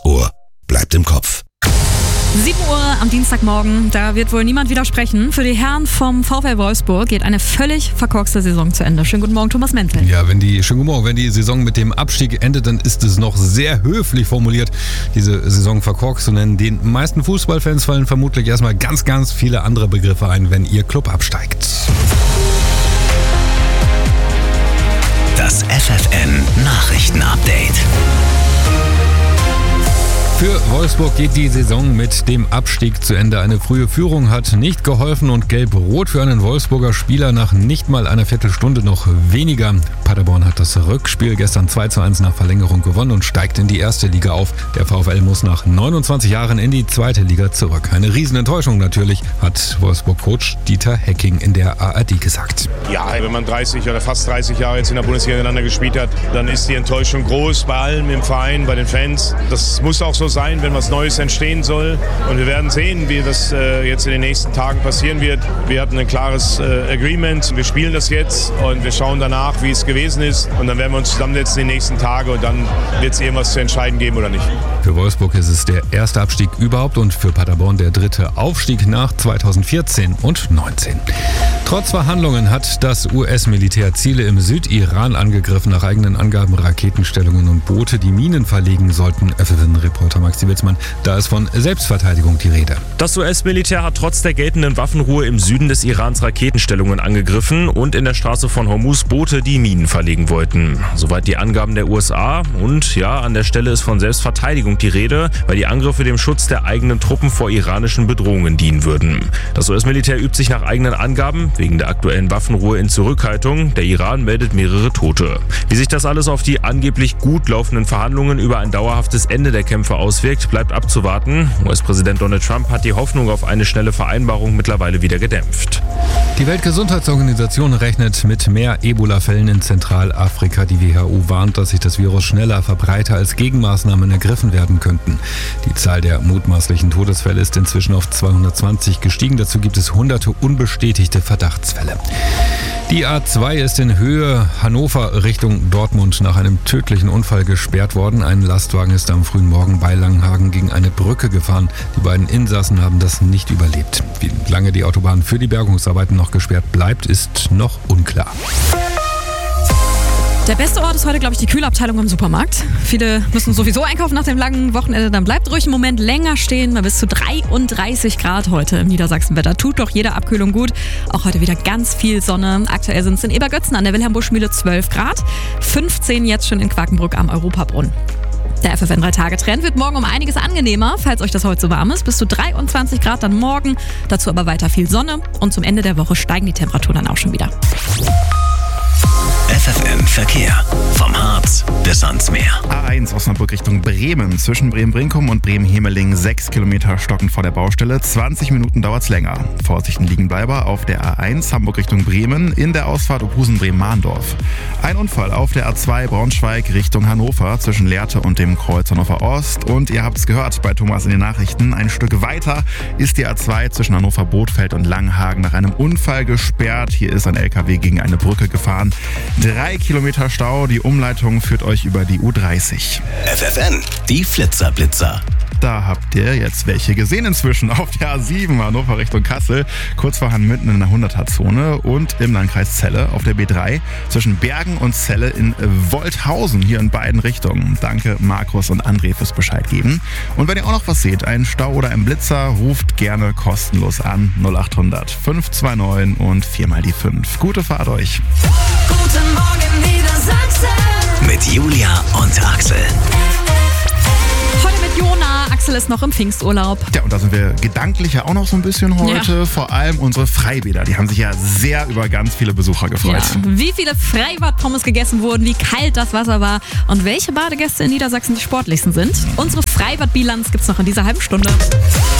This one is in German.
Ohr bleibt im Kopf. 7 Uhr am Dienstagmorgen, da wird wohl niemand widersprechen. Für die Herren vom VfL Wolfsburg geht eine völlig verkorkste Saison zu Ende. Schönen guten Morgen, Thomas Mentel. Ja, wenn die Saison mit dem Abstieg endet, dann ist es noch sehr höflich formuliert, diese Saison verkorkst zu nennen. Den meisten Fußballfans fallen vermutlich erstmal ganz viele andere Begriffe ein, wenn ihr Club absteigt. Das FFN Nachrichtenupdate. Für Wolfsburg geht die Saison mit dem Abstieg zu Ende. Eine frühe Führung hat nicht geholfen und Gelb-Rot für einen Wolfsburger Spieler nach nicht mal einer Viertelstunde noch weniger. Paderborn hat das Rückspiel gestern 2:1 nach Verlängerung gewonnen und steigt in die erste Liga auf. Der VfL muss nach 29 Jahren in die zweite Liga zurück. Eine Riesenenttäuschung natürlich, hat Wolfsburg-Coach Dieter Hecking in der ARD gesagt. Ja, wenn man 30 oder fast 30 Jahre jetzt in der Bundesliga miteinander gespielt hat, dann ist die Enttäuschung groß bei allen im Verein, bei den Fans. Das muss auch so sein, wenn was Neues entstehen soll. Und wir werden sehen, wie das jetzt in den nächsten Tagen passieren wird. Wir hatten ein klares Agreement. Wir spielen das jetzt und wir schauen danach, wie es gewesen ist. Und dann werden wir uns zusammensetzen in den nächsten Tagen und dann wird es irgendwas zu entscheiden geben oder nicht. Für Wolfsburg ist es der erste Abstieg überhaupt und für Paderborn der dritte Aufstieg nach 2014 und 2019. Trotz Verhandlungen hat das US-Militär Ziele im Südiran angegriffen. Nach eigenen Angaben Raketenstellungen und Boote, die Minen verlegen sollten. FFN-Reporter Maxi Witzmann, da ist von Selbstverteidigung die Rede. Das US-Militär hat trotz der geltenden Waffenruhe im Süden des Irans Raketenstellungen angegriffen und in der Straße von Hormuz Boote, die Minen verlegen wollten. Soweit die Angaben der USA. Und ja, an der Stelle ist von Selbstverteidigung die Rede, weil die Angriffe dem Schutz der eigenen Truppen vor iranischen Bedrohungen dienen würden. Das US-Militär übt sich nach eigenen Angaben wegen der aktuellen Waffenruhe in Zurückhaltung. Der Iran meldet mehrere Tote. Wie sich das alles auf die angeblich gut laufenden Verhandlungen über ein dauerhaftes Ende der Kämpfe auswirkt, bleibt abzuwarten. US-Präsident Donald Trump hat die Hoffnung auf eine schnelle Vereinbarung mittlerweile wieder gedämpft. Die Weltgesundheitsorganisation rechnet mit mehr Ebola-Fällen in Zentralafrika. Die WHO warnt, dass sich das Virus schneller verbreite, als Gegenmaßnahmen ergriffen werden könnten. Die Zahl der mutmaßlichen Todesfälle ist inzwischen auf 220 gestiegen. Dazu gibt es hunderte unbestätigte Verdachtsfälle. Die A2 ist in Höhe Hannover Richtung Dortmund nach einem tödlichen Unfall gesperrt worden. Ein Lastwagen ist am frühen Morgen bei Langenhagen gegen eine Brücke gefahren. Die beiden Insassen haben das nicht überlebt. Wie lange die Autobahn für die Bergungsarbeiten noch gesperrt bleibt, ist noch unklar. Der beste Ort ist heute, glaube ich, die Kühlabteilung im Supermarkt. Viele müssen sowieso einkaufen nach dem langen Wochenende. Dann bleibt ruhig einen Moment länger stehen. Bei bis zu 33 Grad heute im Niedersachsenwetter. Tut doch jede Abkühlung gut. Auch heute wieder ganz viel Sonne. Aktuell sind es in Ebergötzen an der Wilhelm-Busch-Mühle 12 Grad. 15 jetzt schon in Quakenbrück am Europabrunnen. Der FFN 3-Tage-Trend wird morgen um einiges angenehmer, falls euch das heute so warm ist. Bis zu 23 Grad dann morgen. Dazu aber weiter viel Sonne. Und zum Ende der Woche steigen die Temperaturen dann auch schon wieder. FFN Verkehr. Vom Harz bis ans Meer. A1 Osnabrück Richtung Bremen. Zwischen Bremen-Brinkum und Bremen-Hemeling 6 Kilometer stockend vor der Baustelle. 20 Minuten dauert's länger. Vorsichten Liegenbleiber auf der A1 Hamburg Richtung Bremen in der Ausfahrt Oberhausen-Bremen-Mahndorf. Ein Unfall auf der A2 Braunschweig Richtung Hannover zwischen Lehrte und dem Kreuz Hannover Ost. Und ihr habt's gehört bei Thomas in den Nachrichten. Ein Stück weiter ist die A2 zwischen Hannover-Bothfeld und Langenhagen nach einem Unfall gesperrt. Hier ist ein LKW gegen eine Brücke gefahren. 3 Kilometer Stau, die Umleitung führt euch über die U30. FFN, die Flitzer-Blitzer. Da habt ihr jetzt welche gesehen inzwischen auf der A7 Hannover Richtung Kassel, kurz vor Hanmünden in der 100er-Zone und im Landkreis Celle auf der B3 zwischen Bergen und Celle in Wolthausen, hier in beiden Richtungen. Danke Markus und André fürs Bescheid geben. Und wenn ihr auch noch was seht, einen Stau oder einen Blitzer, ruft gerne kostenlos an 0800 529 und 4x5. Gute Fahrt euch. Guten Morgen Niedersachsen. Mit Julia und Axel. Heute mit Jona. Axel ist noch im Pfingsturlaub. Ja, und da sind wir gedanklich ja auch noch so ein bisschen heute. Ja. Vor allem unsere Freibäder, die haben sich ja sehr über ganz viele Besucher gefreut. Ja. Wie viele Freibad-Pommes gegessen wurden, wie kalt das Wasser war und welche Badegäste in Niedersachsen die sportlichsten sind. Unsere Freibad-Bilanz gibt's noch in dieser halben Stunde.